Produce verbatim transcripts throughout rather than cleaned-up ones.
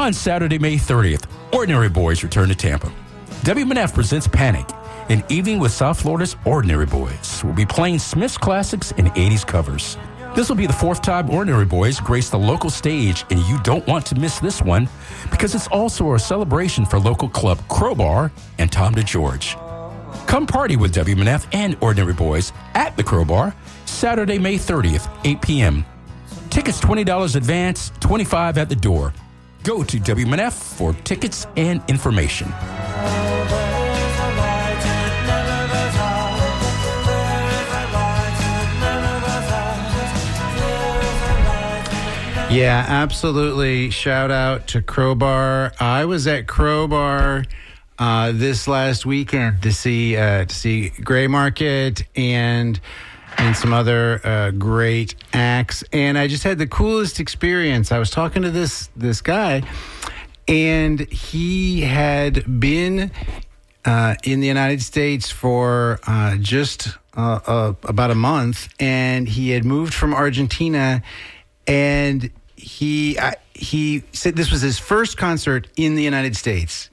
On Saturday, May thirtieth, Ordinary Boys return to Tampa. W M N F presents Panic, an evening with South Florida's Ordinary Boys. We'll be playing Smith's classics and eighties covers. This will be the fourth time Ordinary Boys grace the local stage, and you don't want to miss this one because it's also a celebration for local club Crowbar and Tom DeGeorge. Come party with W M N F and Ordinary Boys at the Crowbar, Saturday, May thirtieth, eight p.m. Tickets twenty dollars advance, twenty-five dollars at the door. Go to W M N F for tickets and information. Yeah, absolutely. Shout out to Crowbar. I was at Crowbar uh, this last weekend to see uh, to see Gray Market and and some other uh, great acts, and I just had the coolest experience. I was talking to this this guy, and he had been uh, in the United States for uh, just uh, uh, about a month, and he had moved from Argentina, and he I, he said this was his first concert in the United States,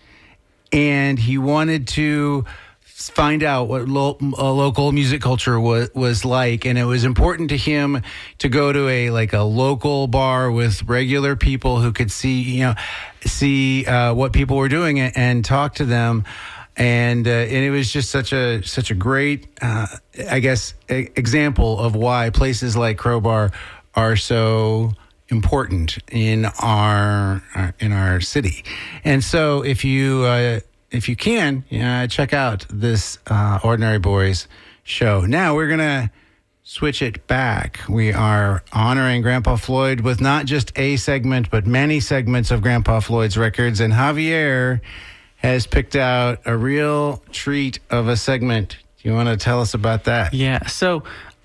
and he wanted to find out what lo- uh, local music culture was was like, and it was important to him to go to a like a local bar with regular people who could see you know see uh, what people were doing and, and talk to them. And uh, and it was just such a such a great uh, I guess a- example of why places like Crowbar are so important in our, our in our city. And so if you uh, if you can uh, check out this uh, Ordinary Boys show. Now we're gonna switch it back. We are honoring Grandpa Floyd with not just a segment but many segments of Grandpa Floyd's records, and Javier has picked out a real treat of a segment. Do you want to tell us about that? Yeah, so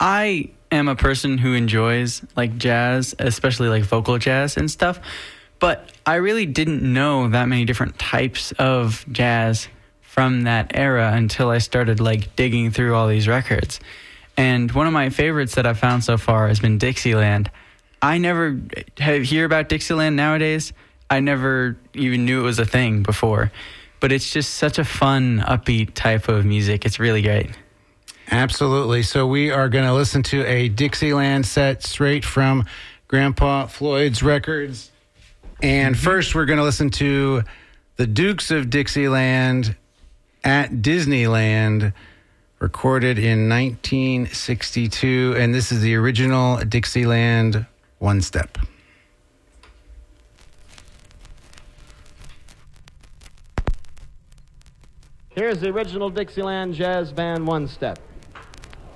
I am a person who enjoys like jazz, especially like vocal jazz and stuff, but I really didn't know that many different types of jazz from that era until I started like digging through all these records. And one of my favorites that I've found so far has been Dixieland. I never have, hear about Dixieland nowadays. I never even knew it was a thing before, but it's just such a fun, upbeat type of music. It's really great. Absolutely. So we are going to listen to a Dixieland set straight from Grandpa Floyd's records. And mm-hmm. first, we're going to listen to the Dukes of Dixieland at Disneyland, recorded in nineteen sixty-two. And this is the original Dixieland One Step. Here's the original Dixieland Jazz Band One Step.